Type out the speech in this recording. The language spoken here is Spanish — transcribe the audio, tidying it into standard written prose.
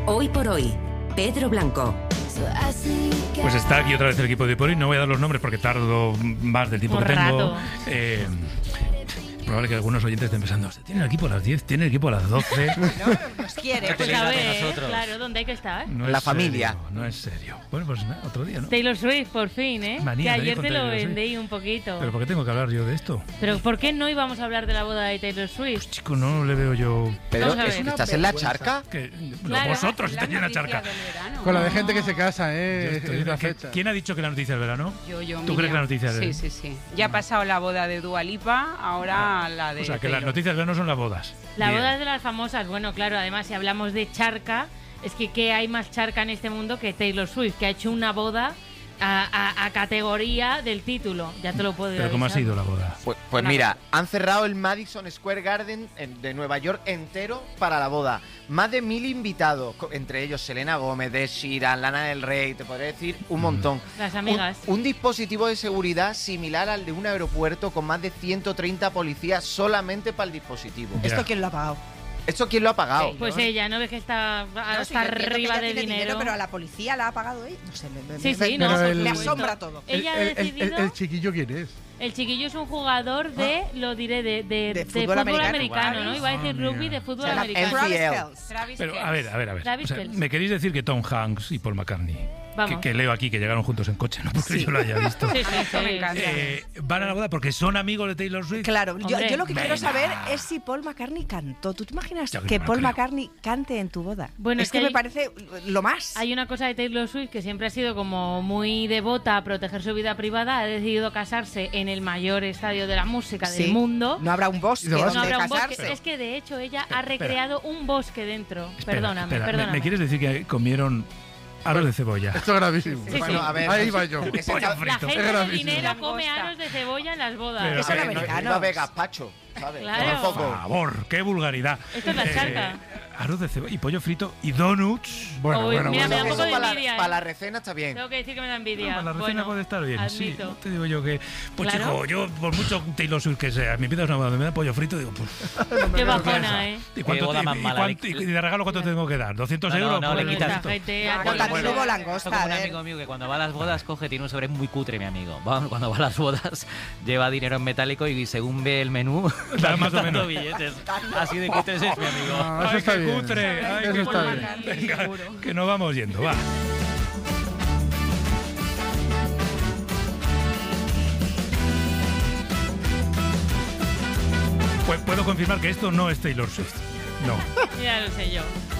Hoy por hoy, Pedro Blanco. Pues está aquí otra vez el equipo de Hoy por Hoy. No voy a dar los nombres porque tardo más del tiempo que tengo. Probable que algunos oyentes estén pensando, ¿tiene el equipo a las 10? ¿Tiene el equipo a las 12? Nos quiere. Pues a ver, claro, ¿dónde hay que estar? No la es familia. Serio, no es serio. Bueno, pues nada, otro día, ¿no? Taylor Swift, por fin, ¿eh? Manía, que ayer con te lo Taylor Swift. vendí un poquito. ¿Pero por qué tengo que hablar yo de esto? ¿Pero por qué no íbamos a hablar de la boda de Taylor Swift? Pues chico, no le veo yo... Pero Vamos a ver. ¿estás en la charca? Que Claro. vosotros estáis en la charca. Con la de gente que se casa, Yo estoy- es la fecha. ¿Quién ha dicho que la noticia del verano? Yo, ¿Tú crees que la noticia del Sí. Ya ha pasado la boda de Dua Lipa, ahora la de O sea, que las Taylor. noticias del verano son las bodas. La Bien. boda es de las famosas. Bueno, claro, además, si hablamos de charca, es que ¿qué hay más charca en este mundo que Taylor Swift, que ha hecho una boda a categoría del título? Ya te lo puedo ¿Pero cómo ha avisar. sido la boda? Pues mira, han cerrado el Madison Square Garden de Nueva York entero para la boda. Más de 1000 invitados, entre ellos Selena Gómez, Ed Sheeran, Lana del Rey, te podría decir un montón. Las amigas. Un dispositivo de seguridad similar al de un aeropuerto con más de 130 policías solamente para el dispositivo. Ya. ¿Esto quién lo ha pagado? ¿Esto quién lo ha pagado? Pues ella, ¿no ves que está No, hasta sí, yo entiendo que arriba ella de tiene dinero? pero a la policía la ha pagado ella. No sé, Sí, sí, no, me el- asombra todo. Ella ha decidido... el chiquillo, ¿quién es? El chiquillo es un jugador de, lo diré, de fútbol fútbol americano. americano, ¿no? Iba a decir Ah, rugby mira. de fútbol Se llama americano. NCL. Travis Pero, Kelce. a ver. Travis O sea, Kelce. ¿me queréis decir que Tom Hanks y Paul McCartney, Vamos. que leo aquí que llegaron juntos en coche, no porque yo lo haya visto, Sí, Eso me encanta. van a la boda porque son amigos de Taylor Swift? Claro, Hombre, yo lo que quiero venga. saber es si Paul McCartney cantó. ¿Tú te imaginas Ya que que no lo Paul creo. McCartney cante en tu boda? Bueno, es es que que me hay- parece lo más. Hay una cosa de Taylor Swift que siempre ha sido como muy devota a proteger su vida privada. Ha decidido casarse en el mayor estadio de la música Sí. del mundo. No habrá un bosque No No donde habrá un bosque. casarse. Es que de hecho ella ha Espera. recreado un bosque dentro. Espera, espera, Perdóname. ¿Me quieres decir que comieron aros de cebolla? Esto es gravísimo. Sí, Bueno, sí. a ver, Ahí va yo. ese Pollo está- frito. La gente Es de gravísimo. dinero come Langosta. aros de cebolla en las bodas. Pero, Que son a ver, americanos. no ve gazpacho, ¿sabes? Claro. Por Tampoco. favor, qué vulgaridad. Esto es la charca. Arroz de cebolla y pollo frito y donuts. Bueno, Uy, bueno, mira, me da bueno. un poco de Eso para envidia, para ¿eh? la recena está bien. Tengo que decir que me da envidia. Para la recena Bueno, puede estar bien, admito. sí. No te digo yo que... Pues Claro. chico, yo por mucho Taylor Swift que sea, me pidas una boda, me da pollo frito, digo, pues... Qué bajona, ¿eh? ¿Y Qué boda más mala. y de regalo cuánto tengo que dar? ¿200 No, euros? no, por le el quitas. Esta esto? gente ha Bueno, tenido- también hubo Esto langosta, como a un ver. amigo mío que cuando va a las bodas coge, tiene un sobre muy cutre, mi amigo. Cuando va a las bodas lleva dinero en metálico y según ve el menú, Da va más o gastando menos. billetes. Así de cutres es mi amigo. Ah, eso ¡Ay, está qué bien. cutre! ¡Ay, Eso qué está cutre! bien. Venga, que nos vamos yendo, va. Pues puedo confirmar que esto no es Taylor Swift. No. Ya lo sé yo.